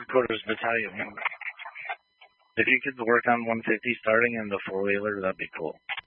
Quarters Battalion. If you could work on 150 starting in the four-wheeler, that'd be cool.